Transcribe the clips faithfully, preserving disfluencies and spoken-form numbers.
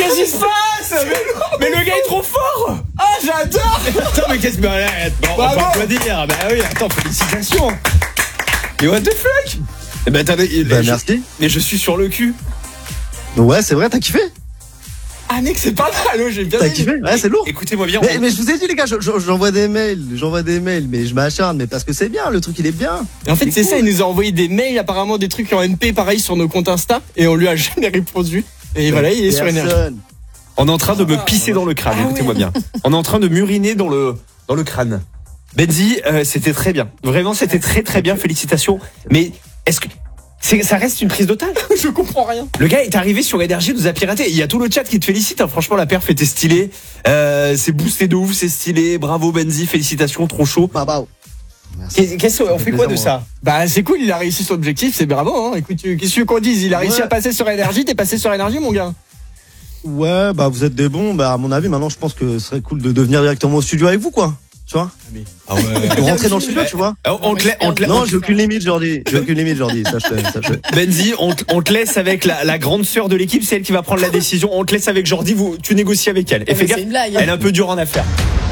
qu'est-ce qui se passe? mais, mais le gars est trop fort. Ah, j'adore. Attends, mais qu'est-ce que... Bah, bon, on va pas dire. Bah oui, attends, félicitations. Et what the fuck? Eh ben, attendez, Bah, je, merci. mais je suis sur le cul. Ouais, c'est vrai, t'as kiffé? Ah, mec, c'est pas mal, j'ai bien T'as aimé. kiffé? Ouais, c'est lourd. Écoutez-moi bien. Mais, on- mais je vous ai dit, les gars, je- je- j'envoie des mails, j'envoie des mails, mais je m'acharne, mais parce que c'est bien, le truc il est bien. Et en fait, c'est cool. ça, il nous a envoyé des mails, apparemment des trucs en M P, pareil, sur nos comptes Insta, et on lui a jamais répondu. Et voilà, il est sur énergie. Personne. On est en train de me pisser dans le crâne, Ah écoutez-moi ouais. bien. On est en train de m'uriner dans le, dans le crâne. Benzi, euh, c'était très bien. Vraiment, c'était très très bien, félicitations. Mais est-ce que c'est, ça reste une prise d'otage? Je comprends rien. Le gars est arrivé sur Énergie, nous a piraté. Il y a tout le chat qui te félicite. Hein. Franchement, la perf était stylée. Euh, c'est boosté de ouf, c'est stylé. Bravo Benzi, félicitations, trop chaud. Bah, bah. Qu'est- Qu'est-ce qu'on fait quoi de ça? Bah, c'est cool, il a réussi son objectif, c'est bravo, hein. Écoute, tu- qu'est-ce que tu veux qu'on dise? Il a réussi Ouais. à passer sur énergie, t'es passé sur énergie, mon gars. Ouais, bah vous êtes des bons. Bah à mon avis, maintenant, je pense que ce serait cool de, de venir directement au studio avec vous, quoi. Tu vois? Ah ouais. De rentrer dans le studio, tu vois? On te, la- on te la- Non, j'ai aucune limite, Jordi. J'ai aucune limite, Jordi. Sache-le, sache-le. Benzi, on te, on te laisse avec la, la grande sœur de l'équipe, c'est elle qui va prendre la décision. On te laisse avec Jordi, vous, tu négocies avec elle. Et Mais fais c'est gaffe, une blague. elle est un peu dure en affaires.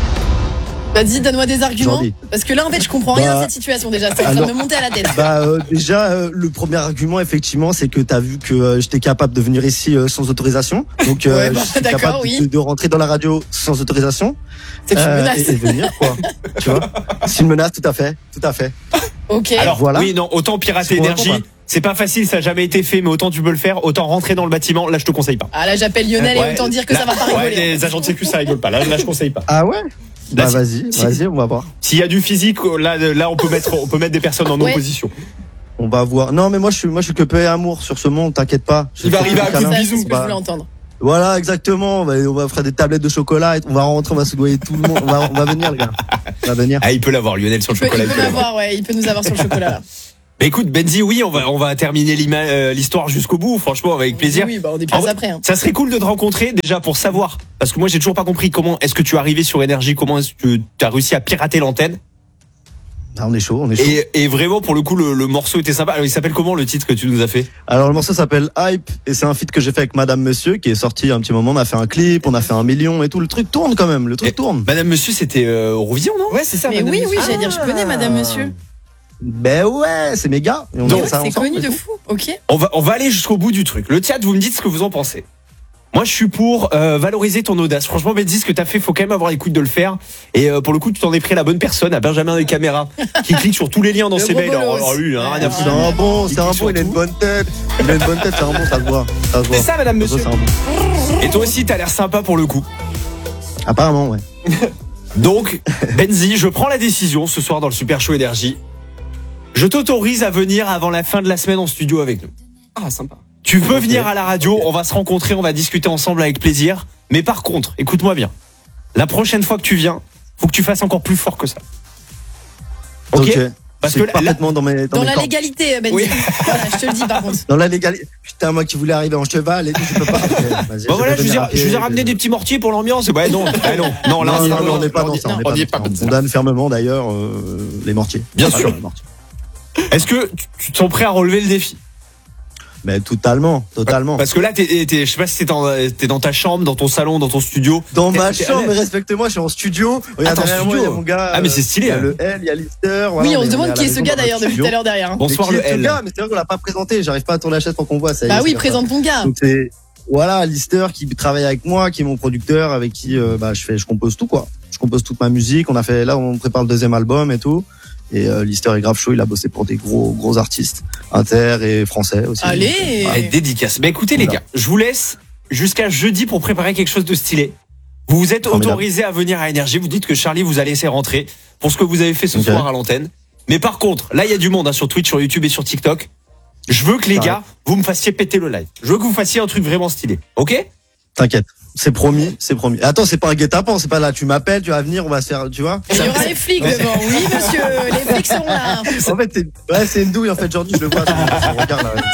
Vas-y, donne-moi des arguments. Jordi. Parce que là, en fait, je comprends rien à Bah, cette situation déjà. C'est en train alors- de me monter à la tête. Bah euh, déjà, euh, le premier argument, effectivement, c'est que t'as vu que euh, j'étais capable de venir ici euh, sans autorisation. Donc, euh, Ouais, bah, je suis d'accord, capable oui. de, de rentrer dans la radio sans autorisation. C'est une Euh, menace. et, et venir, quoi. Tu vois? C'est une menace, tout à fait. Tout à fait. Ok. Alors, Voilà. oui, non, autant pirater C'est pour énergie, répondre. c'est pas facile, ça a jamais été fait, mais autant tu peux le faire, autant rentrer dans le bâtiment, là je te conseille pas. Ah là, j'appelle Lionel Ouais, et autant dire que là- ça va pas ouais, rigoler. les agents de sécu ça rigole pas, là, là je conseille pas. Ah ouais? Bah si- vas-y, si- vas-y, on va voir. S'il y a du physique, là, là on peut mettre, on peut mettre des personnes en Ouais. opposition. On va voir. Non, mais moi je suis, moi je suis que paix et amour sur ce monde. T'inquiète pas. Il va Je fais arriver que à des coup de câlins. Ça, c'est ce que je Bah, voulais entendre. Voilà, exactement. On va, on va faire des tablettes de chocolat. Et on va rentrer, on va soudoyer tout le monde. On va, on va venir, les gars. On va venir. Ah, il peut l'avoir, Lionel sur le Il peut, chocolat. il il peut peut l'avoir. l'avoir, ouais. Il peut nous avoir sur le chocolat là. Bah, écoute, Benzi, oui, on va, on va terminer l'ima- euh, l'histoire jusqu'au bout, franchement, avec plaisir. Oui, bah on est En plus vrai, après. Hein. Ça serait cool de te rencontrer déjà pour savoir, parce que moi j'ai toujours pas compris comment est-ce que tu es arrivé sur Énergie, comment est-ce que tu as réussi à pirater l'antenne. Ah, on est chaud, on est chaud. Et, et vraiment pour le coup le, le morceau était sympa. Alors il s'appelle comment le titre que tu nous as fait? Alors le morceau s'appelle Hype et c'est un feat que j'ai fait avec Madame Monsieur qui est sorti il y a un petit moment. On a fait un clip, on a fait un million et tout. Le truc tourne quand même. Le truc Et- tourne. Madame Monsieur c'était euh, Eurovision non? Ouais, c'est ça, Mais madame. oui, oui, j'allais dire, je connais Madame Monsieur. Ben ouais, c'est mes gars. Et on Donc, fait ça C'est ensemble. connu de fou. Ok. On va on va aller jusqu'au bout du truc. Le chat, vous me dites ce que vous en pensez. Moi, je suis pour euh, valoriser ton audace. Franchement, Benzi, ce que t'as fait, faut quand même avoir les couilles de le faire. Et euh, pour le coup, tu t'en es pris à la bonne personne, à Benjamin des caméras, qui clique sur tous les liens dans Le ses gros mails. Alors, bolos. alors, lui, hein, rien à C'est foutre. un bon, Il c'est un clique bon, il a sur une tout. bonne tête. Il a une bonne tête, c'est un bon, ça se voit. Ça se voit. C'est ça, madame, Ça, monsieur. c'est un bon. Et toi aussi, t'as l'air sympa pour le coup. Apparemment, ouais. Donc, Benzi, je prends la décision ce soir dans le Super Show Énergie. Je t'autorise à venir avant la fin de la semaine en studio avec nous. Ah, sympa. Tu peux venir à la radio, on va se rencontrer, on va discuter ensemble avec plaisir. Mais par contre, écoute-moi bien. La prochaine fois que tu viens, faut que tu fasses encore plus fort que ça. Ok, Ok. Parce C'est que là- parfaitement dans mes, dans Dans mes la cordes. légalité, Benzi. Oui. Voilà, je te le dis par contre. Dans la légalité. Putain, moi qui voulais arriver en cheval et tout, je peux pas. Ok, vas-y, Bon voilà, vais je vous ai, venir à je vous ai pied, ramené je- des petits mortiers pour l'ambiance. Ouais, non, ouais, non, non, là, Non, on y non, est pas. non, on n'est pas dans ça. Non, On on y est n'est pas pas dans dans ça. ça. On condamne fermement d'ailleurs euh, les mortiers. Bien sûr. Les mortiers. Est-ce que tu- tu te sens prêt à relever le défi? Mais totalement, totalement. Parce que là, t'es, t'es, je sais pas si t'es dans, t'es dans ta chambre, dans ton salon, dans ton studio. Dans ma T'es- t'es- chambre, mais respecte-moi, je suis en studio. Regarde t'es en derrière moi, il y a studio. mon gars. Ah, mais c'est euh, stylé, Il y a hein. le L, il y a Lister. voilà, Oui, on est- se est demande à qui la est ce maison gars dans d'ailleurs notre depuis tout studio. à l'heure derrière. hein. Bonsoir Mais le qui est ce L. gars, mais c'est vrai qu'on l'a pas présenté. J'arrive pas à tourner la chaise pour qu'on voit. Ça y est, Bah c'est oui, comme ça. présente ton gars. Donc c'est voilà Lister qui travaille avec moi, qui est mon producteur, avec qui euh, bah je fais, je compose tout quoi. Je compose toute ma musique. On a fait là, on prépare le deuxième album et tout. Et euh, Lister est grave chaud. Il a bossé pour des gros gros artistes, inter et français aussi. Allez. Ouais, dédicace. Bah écoutez les Voilà. gars, je vous laisse jusqu'à jeudi pour préparer quelque chose de stylé. Vous vous êtes Formidable. autorisé à venir à Énergie. Vous dites que Charlie vous a laissé rentrer pour ce que vous avez fait ce Ok. soir à l'antenne. Mais par contre, là il y a du monde hein, sur Twitch, sur YouTube et sur TikTok. Je veux que les Carré. gars, vous me fassiez péter le live. Je veux que vous fassiez un truc vraiment stylé. Ok? T'inquiète, c'est promis, c'est promis. Attends, c'est pas un guet-apens, c'est pas là. Tu m'appelles, tu vas venir, on va se faire, tu vois. Il y aura les flics devant. Oui, monsieur, les flics seront là. En fait, c'est ouais, c'est une douille en fait. Jordi, je le vois. sur mon regard, là. Ça-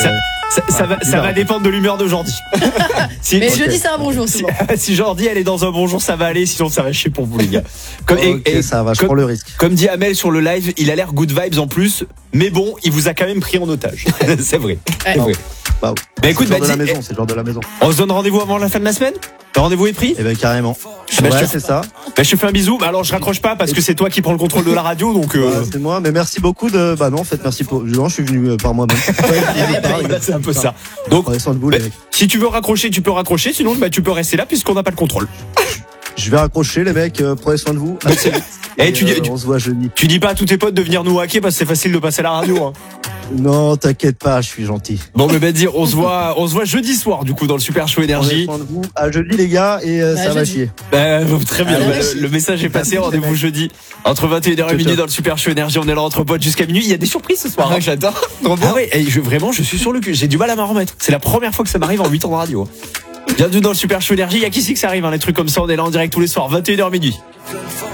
Ça, ça va, ça va dépendre de l'humeur de Jordi. si, Mais si- jeudi, c'est un bonjour si, souvent. si Jordi elle est dans un bon jour, ça va aller. Sinon, ça va chier pour vous les gars. Comme, et- Ok, et- ça va, je comme- prends le risque. Comme dit Amel sur le live, il a l'air good vibes en plus, mais bon, il vous a quand même pris en otage. C'est vrai. C'est vrai. Bah, Bah écoute, c'est le genre bah, de la dis- maison, c'est le genre de la maison. on se donne rendez-vous avant la fin de la semaine. Le rendez-vous est pris. Eh ben carrément. Bah, Ouais, je, te, c'est ça. bah, je te fais un bisou. Bah, alors je raccroche pas parce que c'est toi qui prends le contrôle de la radio, donc. euh, Voilà, c'est moi, mais merci beaucoup de. Bah non, en fait, merci pour. Non, je suis venu euh, par moi-même. bah, c'est un peu ça. Donc, Prenez soin de vous, bah, les mecs. si tu veux raccrocher, tu peux raccrocher. Sinon, bah, tu peux rester là puisqu'on n'a pas le contrôle. Je vais raccrocher, les mecs. euh, Prenez soin de vous. À très vite. Et Et, tu dis- euh, tu- on se voit jeudi. Tu dis pas à tous tes potes de venir nous hacker parce que c'est facile de passer à la radio. Hein. Non, t'inquiète pas, je suis gentil. Bon, mais bah, dire, on se voit, on se voit jeudi soir du coup dans le Super Show Prenez Énergie. soin de vous. À jeudi, les gars, et euh, Bah, ça va jeudi. chier. Bah, très bien. Allez, Bah, merci. le, le message est passé. Rendez-vous jeudi entre vingt et une heures et Ciao, minuit ciao. dans le Super Show Énergie. On est là entre potes jusqu'à minuit. Il y a des surprises ce soir. Ah, hein. j'adore. Ah ouais, et je, vraiment, je suis sur le cul. J'ai du mal à m'en remettre. C'est la première fois que ça m'arrive en huit ans de radio. Bienvenue dans le Super Show Énergie. Il y a qui c'est que ça arrive, hein, les trucs comme ça. On est là en direct tous les soirs, vingt et une heures minuit.